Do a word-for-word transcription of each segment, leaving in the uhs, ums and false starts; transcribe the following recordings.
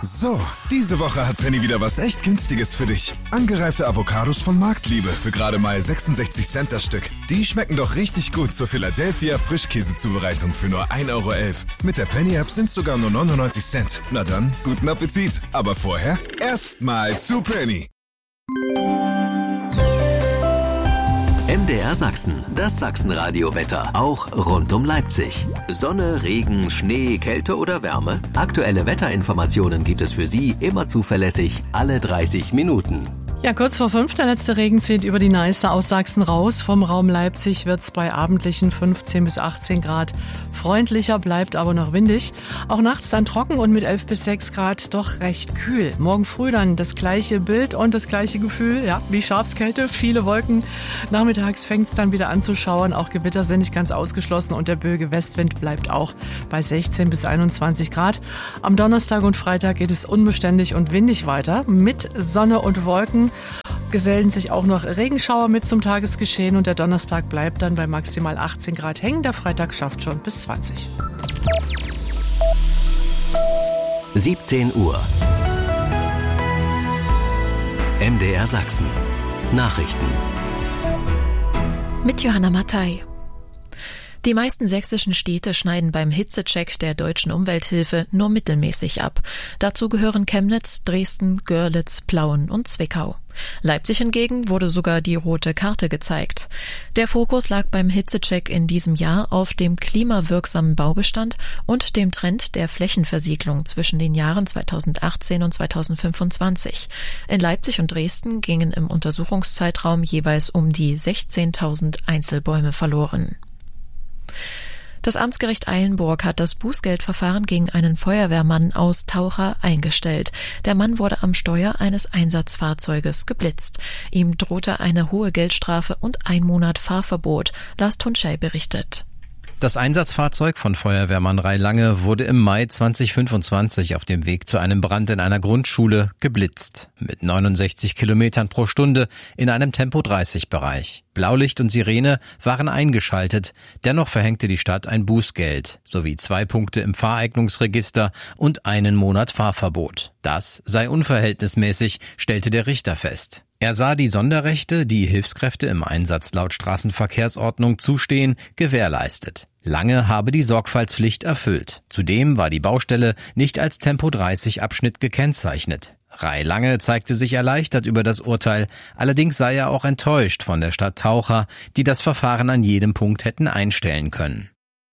So, diese Woche hat Penny wieder was echt Günstiges für dich. Angereifte Avocados von Marktliebe für gerade mal sechsundsechzig Cent das Stück. Die schmecken doch richtig gut zur Philadelphia Frischkäsezubereitung für nur ein Euro elf. Mit der Penny-App sind es sogar nur neunundneunzig Cent. Na dann, guten Appetit. Aber vorher erstmal zu Penny. M D R Sachsen, das Sachsenradio-Wetter, auch rund um Leipzig. Sonne, Regen, Schnee, Kälte oder Wärme? Aktuelle Wetterinformationen gibt es für Sie immer zuverlässig, alle dreißig Minuten. Ja, kurz vor fünf, der letzte Regen zieht über die Neiße aus Sachsen raus. Vom Raum Leipzig wird's bei abendlichen fünfzehn bis achtzehn Grad freundlicher, bleibt aber noch windig. Auch nachts dann trocken und mit elf bis sechs Grad doch recht kühl. Morgen früh dann das gleiche Bild und das gleiche Gefühl, ja, wie Schafskälte, viele Wolken. Nachmittags fängt's dann wieder an zu schauern, auch Gewitter sind nicht ganz ausgeschlossen und der böige Westwind bleibt auch bei sechzehn bis einundzwanzig Grad. Am Donnerstag und Freitag geht es unbeständig und windig weiter mit Sonne und Wolken. Gesellen sich auch noch Regenschauer mit zum Tagesgeschehen und der Donnerstag bleibt dann bei maximal achtzehn Grad hängen. Der Freitag schafft schon bis zwanzig. siebzehn Uhr. M D R Sachsen. Nachrichten. Mit Johanna Mattei. Die meisten sächsischen Städte schneiden beim Hitzecheck der Deutschen Umwelthilfe nur mittelmäßig ab. Dazu gehören Chemnitz, Dresden, Görlitz, Plauen und Zwickau. Leipzig hingegen wurde sogar die rote Karte gezeigt. Der Fokus lag beim Hitzecheck in diesem Jahr auf dem klimawirksamen Baubestand und dem Trend der Flächenversiegelung zwischen den Jahren zweitausendachtzehn und zweitausendfünfundzwanzig. In Leipzig und Dresden gingen im Untersuchungszeitraum jeweils um die sechzehntausend Einzelbäume verloren. Das Amtsgericht Eilenburg hat das Bußgeldverfahren gegen einen Feuerwehrmann aus Taucher eingestellt. Der Mann wurde am Steuer eines Einsatzfahrzeuges geblitzt. Ihm drohte eine hohe Geldstrafe und ein Monat Fahrverbot. Lars Tunschei berichtet. Das Einsatzfahrzeug von Feuerwehrmann Ray Lange wurde im Mai zweitausendfünfundzwanzig auf dem Weg zu einem Brand in einer Grundschule geblitzt. Mit neunundsechzig Kilometern pro Stunde in einem Tempo dreißig Bereich. Blaulicht und Sirene waren eingeschaltet. Dennoch verhängte die Stadt ein Bußgeld sowie zwei Punkte im Fahreignungsregister und einen Monat Fahrverbot. Das sei unverhältnismäßig, stellte der Richter fest. Er sah die Sonderrechte, die Hilfskräfte im Einsatz laut Straßenverkehrsordnung zustehen, gewährleistet. Lange habe die Sorgfaltspflicht erfüllt. Zudem war die Baustelle nicht als Tempo dreißig Abschnitt gekennzeichnet. Ray Lange zeigte sich erleichtert über das Urteil, allerdings sei er auch enttäuscht von der Stadt Taucher, die das Verfahren an jedem Punkt hätten einstellen können.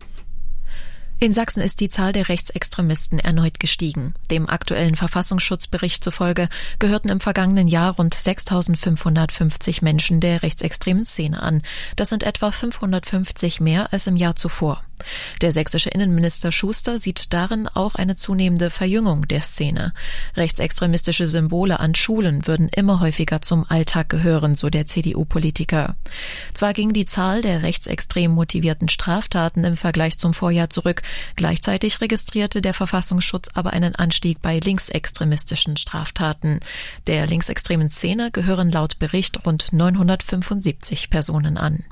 In Sachsen ist die Zahl der Rechtsextremisten erneut gestiegen. Dem aktuellen Verfassungsschutzbericht zufolge gehörten im vergangenen Jahr rund sechstausendfünfhundertfünfzig Menschen der rechtsextremen Szene an. Das sind etwa fünfhundertfünfzig mehr als im Jahr zuvor. Der sächsische Innenminister Schuster sieht darin auch eine zunehmende Verjüngung der Szene. Rechtsextremistische Symbole an Schulen würden immer häufiger zum Alltag gehören, so der C D U-Politiker. Zwar ging die Zahl der rechtsextrem motivierten Straftaten im Vergleich zum Vorjahr zurück, gleichzeitig registrierte der Verfassungsschutz aber einen Anstieg bei linksextremistischen Straftaten. Der linksextremen Szene gehören laut Bericht rund neunhundertfünfundsiebzig Personen an.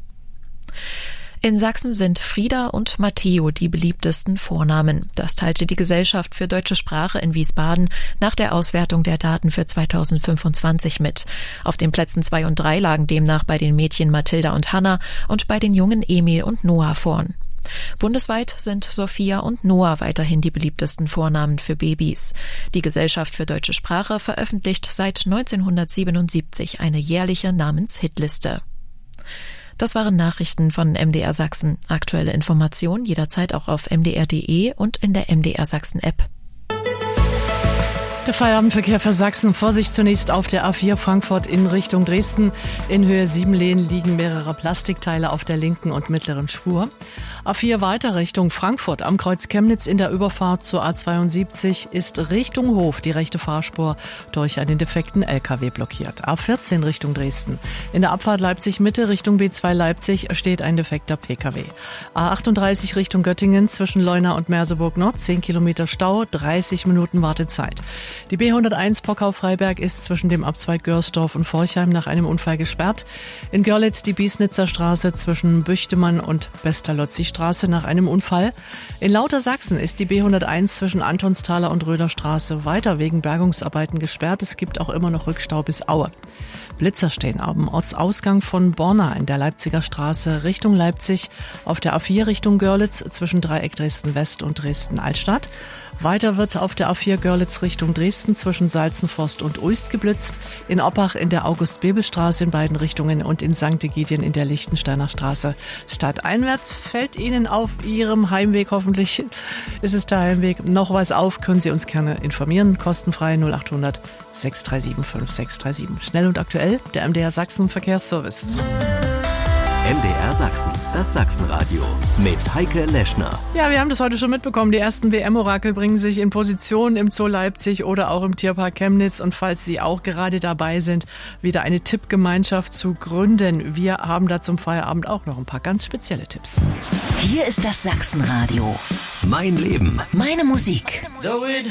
In Sachsen sind Frieda und Matteo die beliebtesten Vornamen. Das teilte die Gesellschaft für deutsche Sprache in Wiesbaden nach der Auswertung der Daten für zweitausendfünfundzwanzig mit. Auf den Plätzen zwei und drei lagen demnach bei den Mädchen Mathilda und Hanna und bei den Jungen Emil und Noah vorn. Bundesweit sind Sophia und Noah weiterhin die beliebtesten Vornamen für Babys. Die Gesellschaft für deutsche Sprache veröffentlicht seit neunzehnhundertsiebenundsiebzig eine jährliche Namenshitliste. Das waren Nachrichten von M D R Sachsen. Aktuelle Informationen jederzeit auch auf m d r punkt d e und in der M D R Sachsen App. Der Feierabendverkehr für Sachsen. Vorsicht zunächst auf der A vier Frankfurt in Richtung Dresden. In Höhe sieben Lehn liegen mehrere Plastikteile auf der linken und mittleren Spur. A vier weiter Richtung Frankfurt am Kreuz Chemnitz in der Überfahrt zur A zweiundsiebzig ist Richtung Hof die rechte Fahrspur durch einen defekten L K W blockiert. A vierzehn Richtung Dresden. In der Abfahrt Leipzig Mitte Richtung B zwei Leipzig steht ein defekter P K W. A achtunddreißig Richtung Göttingen zwischen Leuna und Merseburg Nord zehn Kilometer Stau, dreißig Minuten Wartezeit. Die B hunderteins Pockau-Freiberg ist zwischen dem Abzweig Görsdorf und Forchheim nach einem Unfall gesperrt. In Görlitz die Biesnitzer Straße zwischen Büchtemann und Pestalozzi-Straße nach einem Unfall. In Lautersachsen ist die B hunderteins zwischen Antonsthaler und Röderstraße weiter wegen Bergungsarbeiten gesperrt. Es gibt auch immer noch Rückstau bis Aue. Blitzer stehen am Ortsausgang von Borna in der Leipziger Straße Richtung Leipzig, auf der A vier Richtung Görlitz zwischen Dreieck Dresden-West und Dresden-Altstadt. Weiter wird auf der A vier Görlitz Richtung Dresden zwischen Salzenforst und Uist geblitzt, in Oppach in der August-Bebel-Straße in beiden Richtungen und in Sankt Egidien in der Lichtensteiner Straße. Stadteinwärts fällt Ihnen auf Ihrem Heimweg, hoffentlich ist es der Heimweg, noch was auf, können Sie uns gerne informieren, kostenfrei null acht hundert sechs drei sieben fünf sechs drei sieben. Schnell und aktuell, der M D R Sachsen Verkehrsservice. M D R Sachsen, das Sachsenradio mit Heike Leschner. Ja, wir haben das heute schon mitbekommen. Die ersten W M-Orakel bringen sich in Position im Zoo Leipzig oder auch im Tierpark Chemnitz. Und falls Sie auch gerade dabei sind, wieder eine Tippgemeinschaft zu gründen. Wir haben da zum Feierabend auch noch ein paar ganz spezielle Tipps. Hier ist das Sachsenradio. Mein Leben. Meine Musik. Though it